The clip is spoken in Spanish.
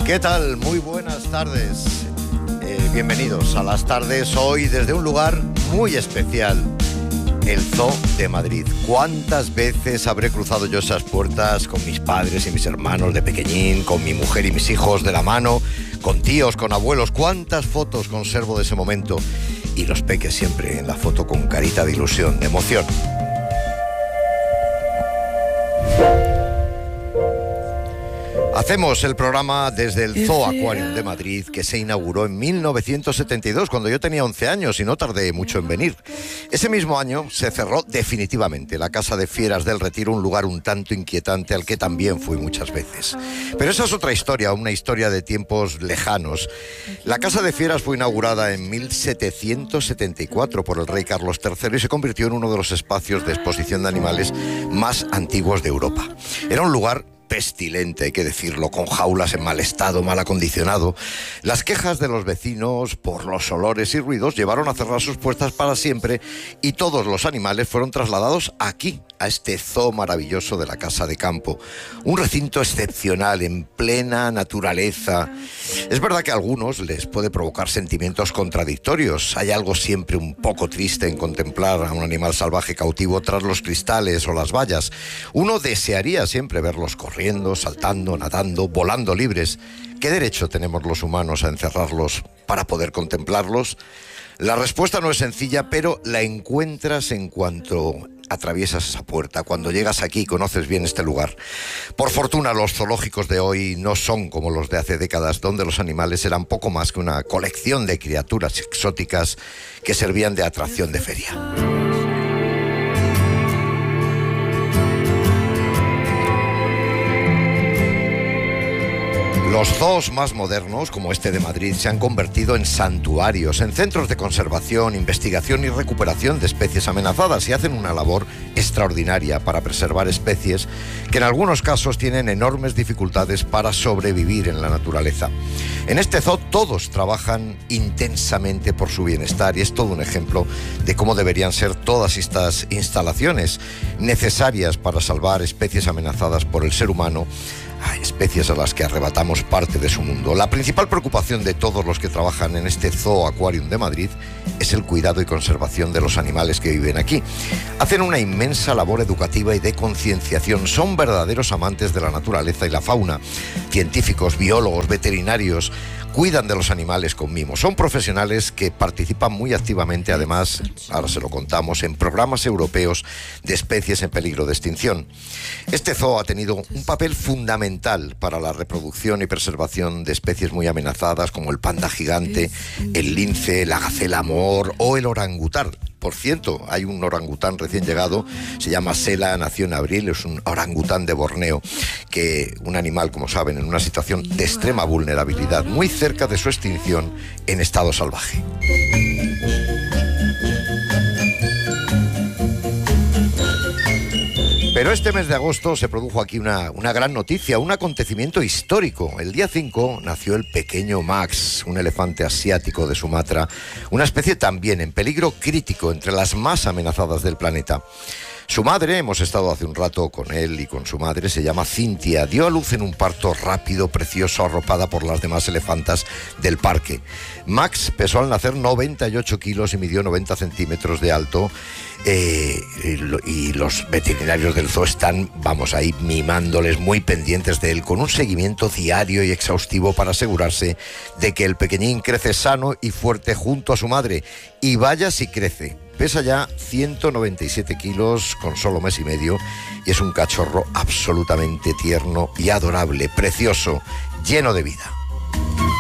¿Qué tal? Muy buenas tardes. Bienvenidos a las tardes hoy desde un lugar muy especial, el Zoo de Madrid. ¿Cuántas veces habré cruzado yo esas puertas con mis padres y mis hermanos de pequeñín, con mi mujer y mis hijos de la mano, con tíos, con abuelos? ¿Cuántas fotos conservo de ese momento? Y los peques siempre en la foto con carita de ilusión, de emoción. Hacemos el programa desde el Zoo Aquarium de Madrid, que se inauguró en 1972, cuando yo tenía 11 años y no tardé mucho en venir. Ese mismo año se cerró definitivamente la Casa de Fieras del Retiro, un lugar un tanto inquietante al que también fui muchas veces. Pero esa es otra historia, una historia de tiempos lejanos. La Casa de Fieras fue inaugurada en 1774 por el rey Carlos III y se convirtió en uno de los espacios de exposición de animales más antiguos de Europa. Era un lugar pestilente, hay que decirlo, con jaulas en mal estado, mal acondicionado. Las quejas de los vecinos por los olores y ruidos llevaron a cerrar sus puertas para siempre y todos los animales fueron trasladados aquí, a este zoo maravilloso de la Casa de Campo. Un recinto excepcional, en plena naturaleza. Es verdad que a algunos les puede provocar sentimientos contradictorios. Hay algo siempre un poco triste en contemplar a un animal salvaje cautivo tras los cristales o las vallas. Uno desearía siempre verlos corriendo, saltando, nadando, volando libres. ¿Qué derecho tenemos los humanos a encerrarlos para poder contemplarlos? La respuesta no es sencilla, pero la encuentras en cuanto atraviesas esa puerta, cuando llegas aquí y conoces bien este lugar. Por fortuna, los zoológicos de hoy no son como los de hace décadas, donde los animales eran poco más que una colección de criaturas exóticas que servían de atracción de feria. Los zoos más modernos, como este de Madrid, se han convertido en santuarios, en centros de conservación, investigación y recuperación de especies amenazadas y hacen una labor extraordinaria para preservar especies que en algunos casos tienen enormes dificultades para sobrevivir en la naturaleza. En este zoo todos trabajan intensamente por su bienestar y es todo un ejemplo de cómo deberían ser todas estas instalaciones necesarias para salvar especies amenazadas por el ser humano. Hay especies a las que arrebatamos parte de su mundo. La principal preocupación de todos los que trabajan en este Zoo Aquarium de Madrid es el cuidado y conservación de los animales que viven aquí. Hacen una inmensa labor educativa y de concienciación. Son verdaderos amantes de la naturaleza y la fauna. Científicos, biólogos, veterinarios cuidan de los animales con mimo. Son profesionales que participan muy activamente, además, ahora se lo contamos, en programas europeos de especies en peligro de extinción. Este zoo ha tenido un papel fundamental para la reproducción y preservación de especies muy amenazadas como el panda gigante, el lince, la gacela amor o el orangután. Por cierto, hay un orangután recién llegado, se llama Sela, nació en abril, es un orangután de Borneo, que un animal, como saben, en una situación de extrema vulnerabilidad, muy cerca de su extinción en estado salvaje. Pero este mes de agosto se produjo aquí una gran noticia, un acontecimiento histórico. El día 5 nació el pequeño Max, un elefante asiático de Sumatra, una especie también en peligro crítico, entre las más amenazadas del planeta. Su madre, hemos estado hace un rato con él y con su madre, se llama Cintia, dio a luz en un parto rápido, precioso, arropada por las demás elefantas del parque. Max pesó al nacer 98 kilos y midió 90 centímetros de alto. Y los veterinarios del zoo están, ahí mimándoles, muy pendientes de él, con un seguimiento diario y exhaustivo para asegurarse de que el pequeñín crece sano y fuerte junto a su madre. Y vaya si crece. Pesa ya 197 kilos con solo mes y medio y es un cachorro absolutamente tierno y adorable, precioso, lleno de vida.